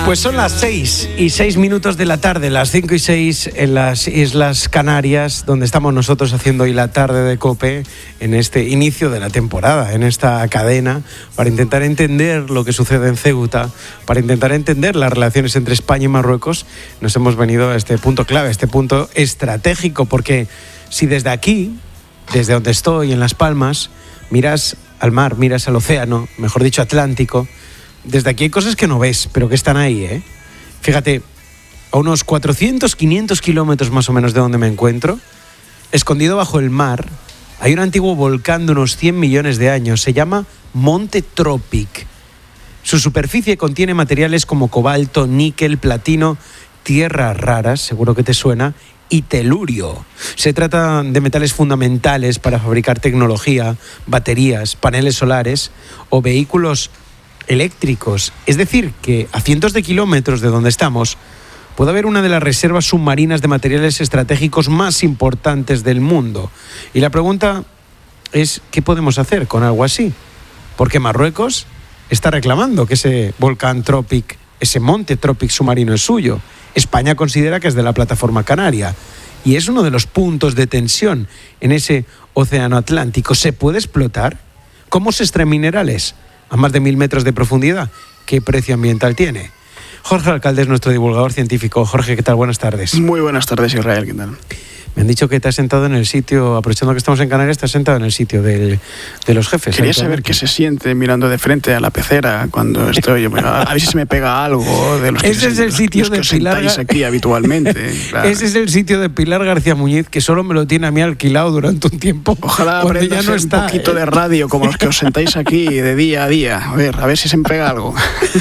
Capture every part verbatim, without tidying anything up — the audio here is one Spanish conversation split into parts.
Pues son las seis y seis minutos de la tarde, las cinco y seis en las Islas Canarias, donde estamos nosotros haciendo hoy la tarde de COPE en este inicio de la temporada, en esta cadena, para intentar entender lo que sucede en Ceuta, para intentar entender las relaciones entre España y Marruecos. Nos hemos venido a este punto clave, a este punto estratégico, porque si desde aquí, desde donde estoy, en Las Palmas, miras al mar, miras al océano, mejor dicho Atlántico, desde aquí hay cosas que no ves, pero que están ahí, ¿eh? Fíjate, a unos cuatrocientos, quinientos kilómetros más o menos de donde me encuentro, escondido bajo el mar, hay un antiguo volcán de unos cien millones de años. Se llama Monte Tropic. Su superficie contiene materiales como cobalto, níquel, platino, tierras raras, seguro que te suena, y telurio. Se trata de metales fundamentales para fabricar tecnología, baterías, paneles solares o vehículos eléctricos. Es decir, que a cientos de kilómetros de donde estamos puede haber una de las reservas submarinas de materiales estratégicos más importantes del mundo. Y la pregunta es, ¿qué podemos hacer con algo así? Porque Marruecos está reclamando que ese volcán Tropic, ese monte Tropic submarino es suyo. España considera que es de la plataforma canaria y es uno de los puntos de tensión en ese océano Atlántico. ¿Se puede explotar? ¿Cómo se extraen minerales a más de mil metros de profundidad? ¿Qué precio ambiental tiene? Jorge Alcalde es nuestro divulgador científico. Jorge, ¿qué tal? Buenas tardes. Muy buenas tardes, Israel, ¿qué tal? Me han dicho que te has sentado en el sitio, aprovechando que estamos en Canarias, te has sentado en el sitio del, de los jefes. Quería saber qué se siente mirando de frente a la pecera cuando estoy. A, a ver si se me pega algo de los que, Ese es el sitio los de que Pilar os sentáis aquí habitualmente. Claro. Ese es el sitio de Pilar García Muñiz, que solo me lo tiene a mí alquilado durante un tiempo. Ojalá aprendas ya no está, un poquito ¿eh? de radio, como los que os sentáis aquí de día a día. A ver, a ver si se me pega algo.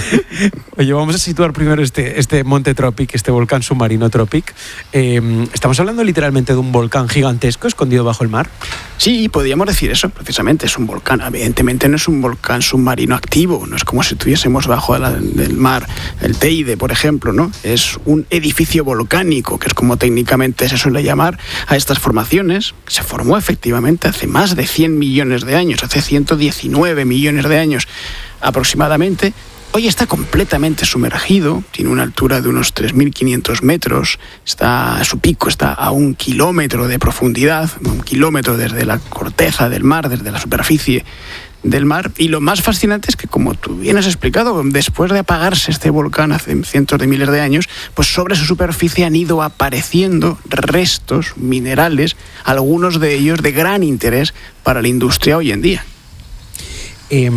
Oye, vamos a situar primero este, este monte Tropic, este volcán submarino Tropic. Eh, estamos hablando literalmente de un volcán gigantesco escondido bajo el mar. Sí, podríamos decir eso, precisamente. Es un volcán. Evidentemente no es un volcán submarino activo, no es como si estuviésemos bajo la, del mar, el Teide, por ejemplo, ¿no? Es un edificio volcánico, que es como técnicamente se suele llamar a estas formaciones. Se formó efectivamente hace más de cien millones de años, hace ciento diecinueve millones de años aproximadamente. Hoy está completamente sumergido, tiene una altura de unos tres mil quinientos metros, está, su pico está a un kilómetro de profundidad, un kilómetro desde la corteza del mar, desde la superficie del mar. Y lo más fascinante es que, como tú bien has explicado, después de apagarse este volcán hace cientos de miles de años, pues sobre su superficie han ido apareciendo restos minerales, algunos de ellos de gran interés para la industria hoy en día. Eh...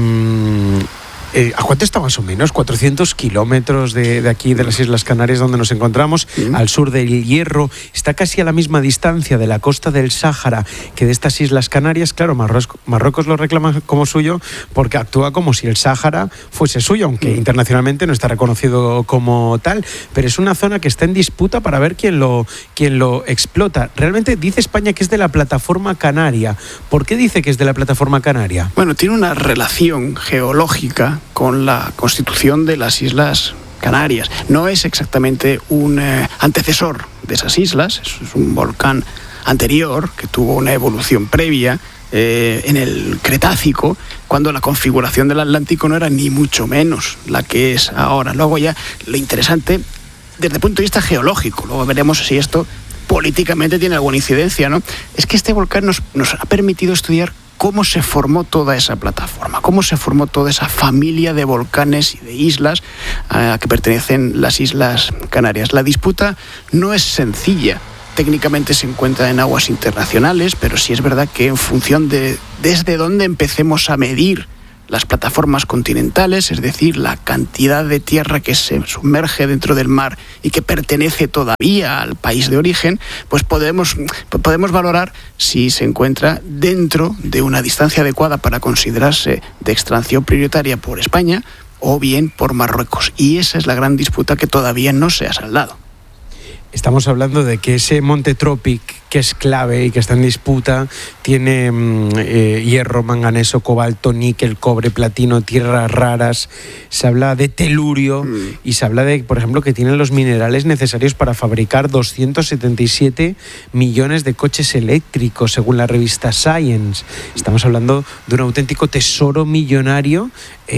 Eh, ¿A cuánto está más o menos? cuatrocientos kilómetros de, de aquí, de las Islas Canarias, donde nos encontramos, mm. al sur del Hierro. Está casi a la misma distancia de la costa del Sáhara que de estas Islas Canarias. Claro, Marruecos, Marruecos lo reclama como suyo porque actúa como si el Sáhara fuese suyo, aunque mm. internacionalmente no está reconocido como tal. Pero es una zona que está en disputa para ver quién lo, quién lo explota. Realmente dice España que es de la plataforma canaria. ¿Por qué dice que es de la plataforma canaria? Bueno, tiene una relación geológica con la constitución de las Islas Canarias. No es exactamente un eh, antecesor de esas islas, es un volcán anterior que tuvo una evolución previa eh, en el Cretácico, cuando la configuración del Atlántico no era ni mucho menos la que es ahora. Luego ya lo interesante desde el punto de vista geológico, luego veremos si esto políticamente tiene alguna incidencia, ¿no? Es que este volcán nos, nos ha permitido estudiar cómo se formó toda esa plataforma, cómo se formó toda esa familia de volcanes y de islas a que pertenecen las Islas Canarias. La disputa no es sencilla. Técnicamente se encuentra en aguas internacionales, pero sí es verdad que en función de desde dónde empecemos a medir las plataformas continentales, es decir, la cantidad de tierra que se sumerge dentro del mar y que pertenece todavía al país de origen, pues podemos, podemos valorar si se encuentra dentro de una distancia adecuada para considerarse de extracción prioritaria por España o bien por Marruecos. Y esa es la gran disputa que todavía no se ha saldado. estamos hablando de que ese Monte Tropic, que es clave y que está en disputa, tiene eh, hierro, manganeso, cobalto, níquel, cobre, platino, tierras raras. Se habla de telurio mm. y se habla de, por ejemplo, que tienen los minerales necesarios para fabricar doscientos setenta y siete millones de coches eléctricos, según la revista Science. Estamos hablando de un auténtico tesoro millonario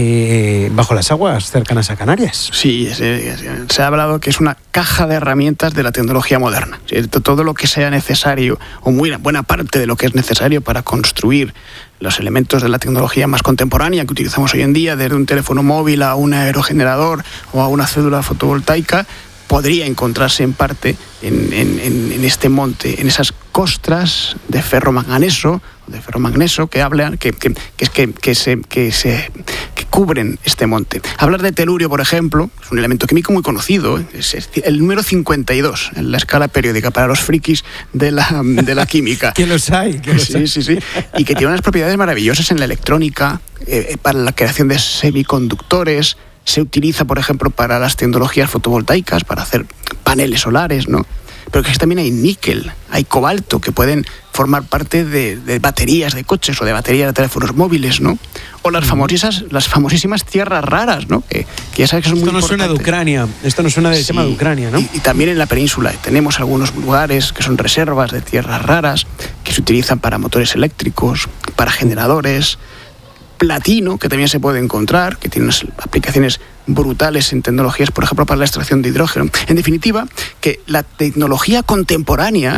eh, bajo las aguas cercanas a Canarias. Sí, se, se ha hablado que es una caja de herramientas de la tecnología moderna. Todo lo que sea necesario, o muy buena parte de lo que es necesario para construir los elementos de la tecnología más contemporánea que utilizamos hoy en día, desde un teléfono móvil a un aerogenerador o a una cédula fotovoltaica, podría encontrarse en parte en, en, en este monte, en esas costras de ferromanganeso, de ferromagnesio que hablan, que, que, que, que, que, se, que, se, que cubren este monte. Hablar de telurio, por ejemplo, es un elemento químico muy conocido, ¿eh? Es el número cincuenta y dos en la escala periódica para los frikis de la, de la química. ¿Quién los hay? ¿Quién los sí, hay? sí, sí. Y que tiene unas propiedades maravillosas en la electrónica, eh, para la creación de semiconductores. Se utiliza, por ejemplo, para las tecnologías fotovoltaicas, para hacer paneles solares, ¿no? Pero que también hay níquel, hay cobalto, que pueden formar parte de, de baterías de coches o de baterías de teléfonos móviles, ¿no? O las famosísimas, las famosísimas tierras raras, ¿no? Que, que ya sabes que son esto muy no suena de Ucrania, esto no suena del sí, tema de Ucrania, ¿no? Y, y también en la península tenemos algunos lugares que son reservas de tierras raras, que se utilizan para motores eléctricos, para generadores. Platino, que también se puede encontrar, que tiene unas aplicaciones brutales en tecnologías, por ejemplo, para la extracción de hidrógeno. En definitiva, que la tecnología contemporánea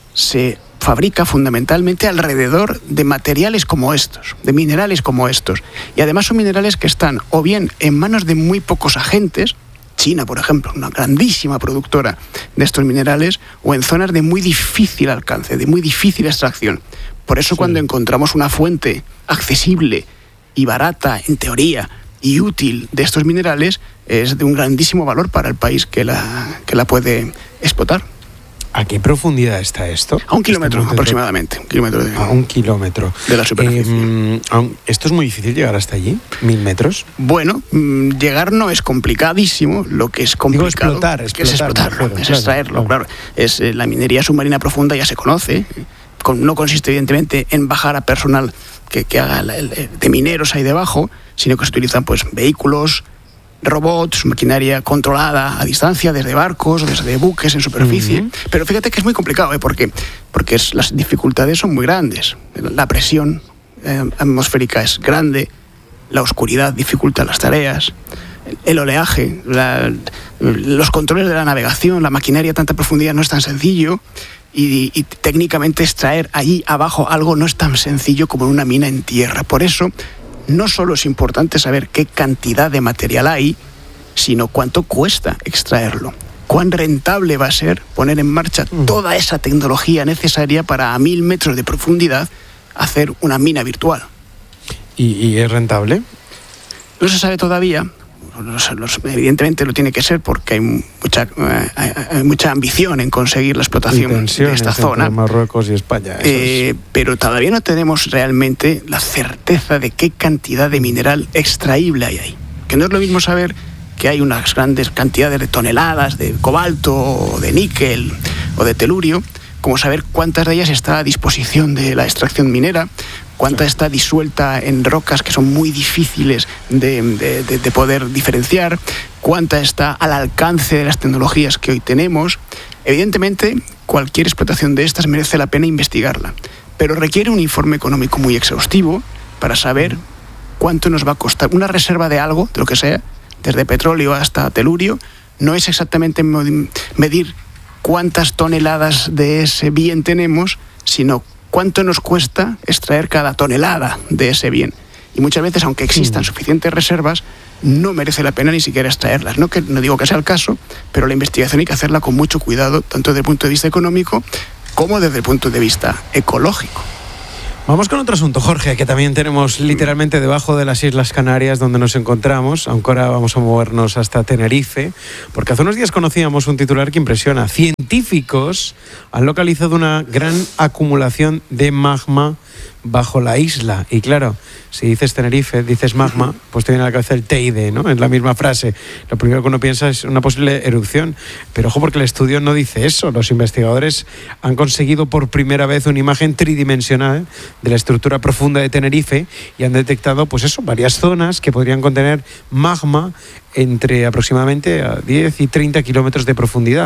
se fabrica fundamentalmente alrededor de materiales como estos, de minerales como estos. Y además son minerales que están o bien en manos de muy pocos agentes, China, por ejemplo, una grandísima productora de estos minerales, o en zonas de muy difícil alcance, de muy difícil extracción. Por eso sí, cuando encontramos una fuente accesible y barata, en teoría, y útil de estos minerales, es de un grandísimo valor para el país que la, que la puede explotar. ¿A qué profundidad está esto? A un kilómetro aproximadamente. Un kilómetro de, a un kilómetro. De la superficie. Eh, ¿Esto es muy difícil llegar hasta allí? ¿Mil metros? Bueno, llegar no es complicadísimo. Lo que es complicado Digo, explotar, explotar, es explotarlo, refiero, es claro, extraerlo. Claro. Claro. Es, eh, la minería submarina profunda ya se conoce. Con, no consiste evidentemente en bajar a personal que, que haga el, el, de mineros ahí debajo, sino que se utilizan pues vehículos, robots, maquinaria controlada a distancia desde barcos, desde buques en superficie. Uh-huh. Pero fíjate que es muy complicado, ¿eh? porque, porque es, las dificultades son muy grandes. La presión eh, atmosférica es grande, la oscuridad dificulta las tareas, el, el oleaje, la, los controles de la navegación, la maquinaria a tanta profundidad no es tan sencillo. Y, y técnicamente extraer allí abajo algo no es tan sencillo como en una mina en tierra. Por eso, no solo es importante saber qué cantidad de material hay, sino cuánto cuesta extraerlo. Cuán rentable va a ser poner en marcha toda esa tecnología necesaria para a mil metros de profundidad hacer una mina virtual. ¿Y, y es rentable? No se sabe todavía. Los, los, evidentemente lo tiene que ser porque hay mucha, eh, hay, hay mucha ambición en conseguir la explotación de esta zona. Marruecos y España. Eh, es. Pero todavía no tenemos realmente la certeza de qué cantidad de mineral extraíble hay ahí. Que no es lo mismo saber que hay unas grandes cantidades de toneladas de cobalto, o de níquel o de telurio, como saber cuántas de ellas está a disposición de la extracción minera, cuánta está disuelta en rocas que son muy difíciles de, de, de, de poder diferenciar, cuánta está al alcance de las tecnologías que hoy tenemos. Evidentemente, cualquier explotación de estas merece la pena investigarla, pero requiere un informe económico muy exhaustivo para saber cuánto nos va a costar. Una reserva de algo, de lo que sea, desde petróleo hasta telurio, no es exactamente medir cuántas toneladas de ese bien tenemos, sino cuánto nos cuesta extraer cada tonelada de ese bien. Y muchas veces, aunque existan suficientes reservas, no merece la pena ni siquiera extraerlas. No, que, no digo que sea el caso, pero la investigación hay que hacerla con mucho cuidado, tanto desde el punto de vista económico como desde el punto de vista ecológico. Vamos con otro asunto, Jorge, que también tenemos literalmente debajo de las Islas Canarias donde nos encontramos, aunque ahora vamos a movernos hasta Tenerife, porque hace unos días conocíamos un titular que impresiona. Científicos han localizado una gran acumulación de magma bajo la isla. Y claro, si dices Tenerife, dices magma, pues te viene a la cabeza el Teide, ¿no? Es la misma frase. Lo primero que uno piensa es una posible erupción. Pero ojo, porque el estudio no dice eso. Los investigadores han conseguido por primera vez una imagen tridimensional de la estructura profunda de Tenerife y han detectado, pues eso, varias zonas que podrían contener magma entre aproximadamente a diez y treinta kilómetros de profundidad.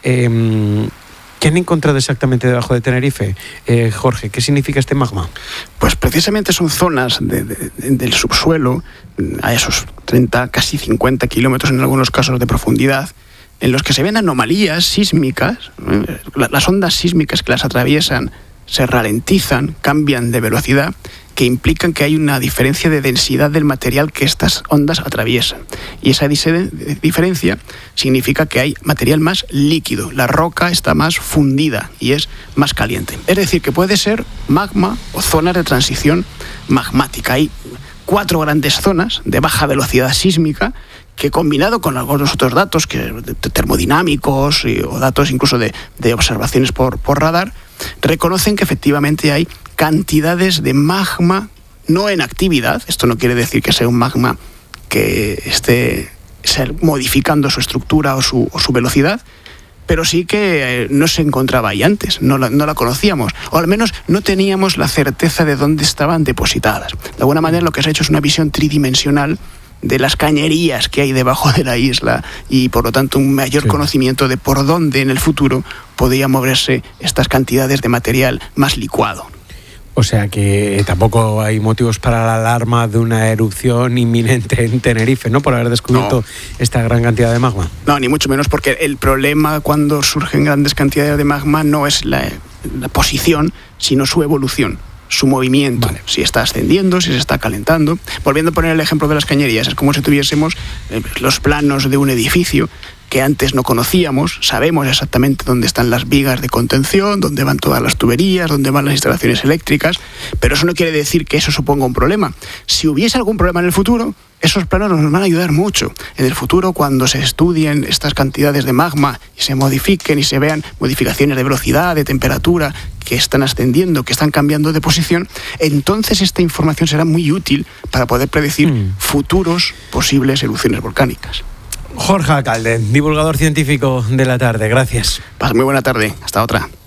Eh, ¿Qué han encontrado exactamente debajo de Tenerife, eh, Jorge? ¿Qué significa este magma? Pues precisamente son zonas de, de, del subsuelo, a esos treinta, casi cincuenta kilómetros en algunos casos de profundidad, en los que se ven anomalías sísmicas. Las ondas sísmicas que las atraviesan se ralentizan, cambian de velocidad, que implican que hay una diferencia de densidad del material que estas ondas atraviesan. Y esa diferencia significa que hay material más líquido, la roca está más fundida y es más caliente. Es decir, que puede ser magma o zonas de transición magmática. Hay cuatro grandes zonas de baja velocidad sísmica que, combinado con algunos otros datos que, termodinámicos y, o datos incluso de, de observaciones por, por radar, reconocen que efectivamente hay cantidades de magma no en actividad. Esto no quiere decir que sea un magma que esté modificando su estructura o su, o su velocidad, pero sí que no se encontraba ahí antes, no la, no la conocíamos, o al menos no teníamos la certeza de dónde estaban depositadas. De alguna manera lo que se ha hecho es una visión tridimensional de las cañerías que hay debajo de la isla y por lo tanto un mayor sí. conocimiento de por dónde en el futuro podían moverse estas cantidades de material más licuado. O sea que tampoco hay motivos para la alarma de una erupción inminente en Tenerife, ¿no? Por haber descubierto no. esta gran cantidad de magma. No, ni mucho menos, porque el problema cuando surgen grandes cantidades de magma no es la, la posición, sino su evolución, su movimiento, vale. si está ascendiendo, si se está calentando. Volviendo a poner el ejemplo de las cañerías, es como si tuviésemos eh, los planos de un edificio que antes no conocíamos. Sabemos exactamente dónde están las vigas de contención, dónde van todas las tuberías, dónde van las instalaciones eléctricas, pero eso no quiere decir que eso suponga un problema. Si hubiese algún problema en el futuro, esos planos nos van a ayudar mucho. En el futuro, cuando se estudien estas cantidades de magma y se modifiquen y se vean modificaciones de velocidad, de temperatura, que están ascendiendo, que están cambiando de posición, entonces esta información será muy útil para poder predecir mm. futuros posibles erupciones volcánicas. Jorge Alcalde, divulgador científico de La Tarde, gracias. Pasa muy buena tarde, hasta otra.